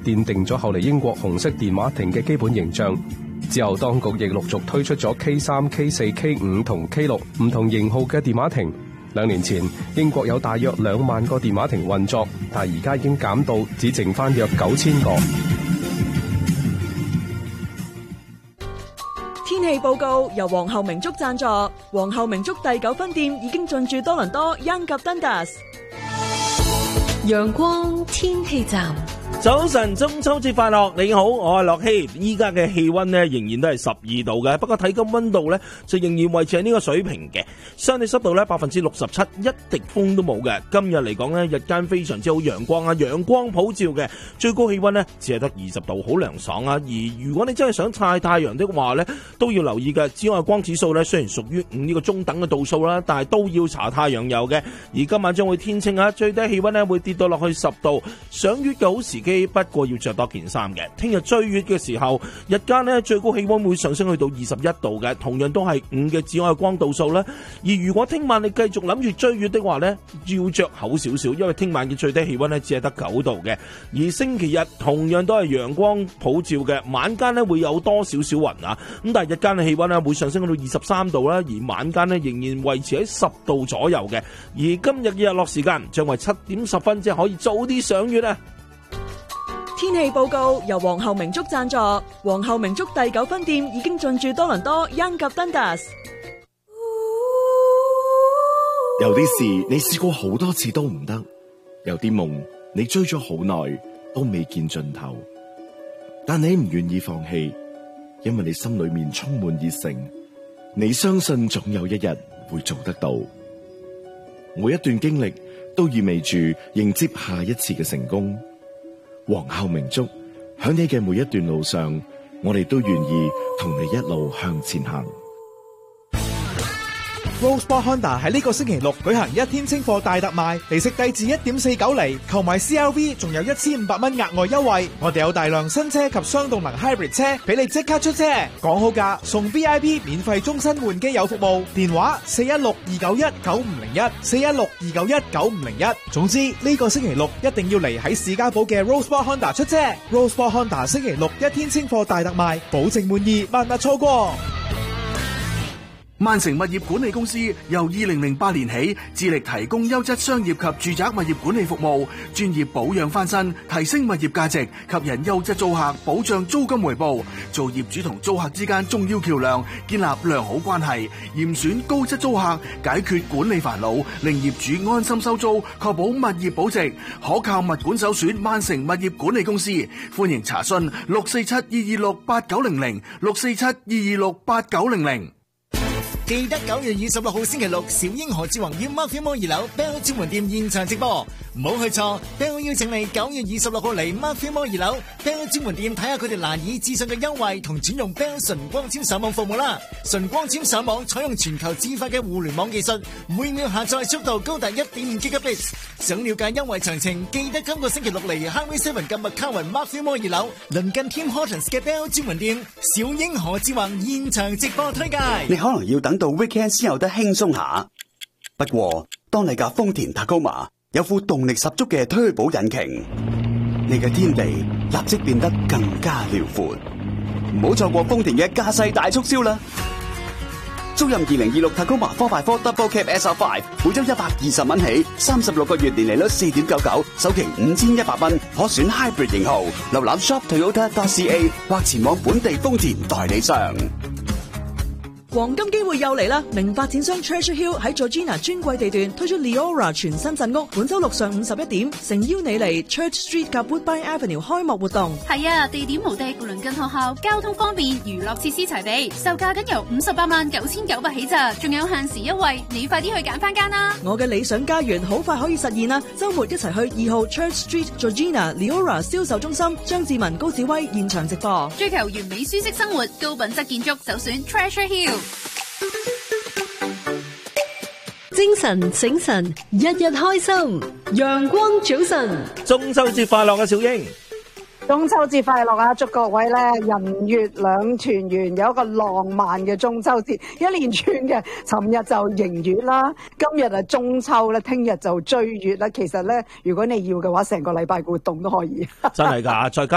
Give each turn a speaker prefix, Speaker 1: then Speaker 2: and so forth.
Speaker 1: 奠定咗後嚟英國紅色電話亭嘅基本形象。之後當局亦陸續推出咗 K3、K4、K5 同 K6 唔同型號嘅電話亭。2年前，英國有大約2萬個電話亭運作，但而家已經減到只剩翻約9000個。
Speaker 2: 天氣報告由皇后明燭贊助，皇后明燭第9分店已經進駐多倫多 Yonge 及 Dundas。
Speaker 3: 陽光天氣站。
Speaker 4: 早晨，中秋節快樂！你好，我係樂希。依家嘅氣溫呢仍然都係12度嘅，不過體感溫度呢就仍然維持喺呢個水平嘅。相對濕度呢67%，一滴風都冇嘅。今日嚟講呢，日間非常之好陽光啊，陽光普照嘅，最高氣溫呢只係得20度，好涼爽啊。而如果你真係想曬太陽的話呢，都要留意嘅。紫外光指數呢雖然屬於5呢個中等嘅度數啦，但係都要搽太陽油嘅。而今晚將會天清啊，最低氣溫呢會跌到落去10度，賞月嘅好時機，不過要着多件衫嘅。聽日追月嘅時候，日間呢最高氣溫會上升去到21度嘅，同樣都係5嘅紫外光度數啦。而如果聽晚你繼續諗住追月的話呢，要着厚少少，因為聽晚嘅最低氣溫呢只係得9度嘅。而星期日同樣都係陽光普照嘅，晚間呢會有多少少雲啊，咁但係日間嘅氣溫呢會上升去到23度啦，而晚間呢仍然維持喺10度左右嘅。而今日嘅日落時間將為7點10分，即係可以早啲賞月啊！
Speaker 2: 天氣報告由皇后明燭贊助，皇后明燭第9分店已經進駐多倫多 Yonge 及 Dundas。
Speaker 5: 有啲事你試過好多次都唔得，有啲夢你追咗好耐都未見盡頭，但你唔願意放棄，因為你心裏面充滿熱誠，你相信總有一日會做得到。每一段經歷都意味住迎接下一次嘅成功。皇后明燭，喺你嘅每一段路上，我哋都願意同你一路向前行。
Speaker 6: Rosebud Honda 喺呢個星期六舉行1天清貨大特賣，利息低至 1.49 厘，購買 CRV 仲有1500蚊額外優惠。我哋有大量新車及雙動能 hybrid 車俾你即刻出車，講好價送 VIP 免費終身換機油服務，電話416-291-9501 416-291-9501。總之呢個星期六一定要嚟喺士嘉堡嘅 Rosebud Honda 出車。Rosebud Honda 星期六1天清貨大特賣，保證滿意，萬勿錯過。
Speaker 7: 萬城物業管理公司由2008年起致力提供優質商業及住宅物業管理服務，專業保養翻新，提升物業價值，吸引優質租客，保障租金回報，做業主同租客之間重要橋樑，建立良好關係，嚴選高質租客，解決管理煩惱，令業主安心收租，確保物業保值，可靠物管首選萬城物業管理公司。歡迎查詢647-226-8900 647-226-8900。
Speaker 8: 記得9月26號星期六，小英何志宏於 Murphy Mall 2樓 Bell 專門店現場直播，唔好去錯。Bell 邀請你9月26號嚟 Murphy Mall 2樓 Bell 專門店睇下佢哋難以置信嘅優惠同轉用 Bell 純光纖上網服務啦。純光纖上網採用全球自發嘅互聯網技術，每秒下載速度高達 1.5 Gigabits。想了解優惠詳情，記得今個星期六嚟 Highway 7及麥卡雲 Murphy Mall 2樓鄰近 Tim Hortons 嘅 Bell 專門店，小英何志宏現場直播推介。
Speaker 9: 你可能要等到 weekend 先有得輕鬆下，不過當你架豐田 Tacoma 有副動力十足嘅推保引擎，你嘅天地立即變得更加遼闊。唔好錯過豐田嘅駕駛大促銷啦！租任2026 Tacoma 4x4 Double Cab SR5，每周120蚊起，36個月年利率 4.99%，首期5100蚊，可選 Hybrid 型號。瀏覽 shop.toyota.ca 或前往本地豐田代理商。
Speaker 2: 黃金機會又嚟啦！名發展商 Treasure Hill 喺 Georgina 專櫃地段推出 Leora 全新鎮屋，本周六上午11點，誠邀你嚟 Church Street 及 Woodbine Avenue 開幕活動。
Speaker 10: 係啊，地點無敵，鄰近學校，交通方便，娛樂設施齊備，售價僅由589900起咋，仲有限時優惠，你快啲去揀翻間啦！
Speaker 2: 我嘅理想家園好快可以實現啦！周末一齊去2號 Church Street Georgina Leora 銷售中心，張志文、高志威現場直播。
Speaker 10: 追求完美舒適生活，高品質建築，就選 Treasure Hill。
Speaker 3: 精神醒神，日日開心，陽光早晨，
Speaker 4: 中秋節快樂啊，小英！
Speaker 11: 中秋節快樂啊！祝各位咧人月兩團圓，有一個浪漫嘅中秋節，一連串嘅。尋日就迎月啦，今日啊中秋咧，聽日就追月啦。其實咧，如果你要嘅話，成個禮拜活動都可以。
Speaker 4: 真係㗎，再加